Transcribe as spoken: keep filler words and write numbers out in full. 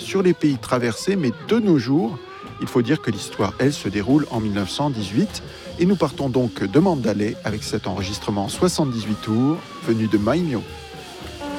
sur les pays traversés, mais de nos jours. Il faut dire que l'histoire, elle, se déroule en mille neuf cent dix-huit. Et nous partons donc de Mandalay avec cet enregistrement soixante-dix-huit tours venu de Maimyo.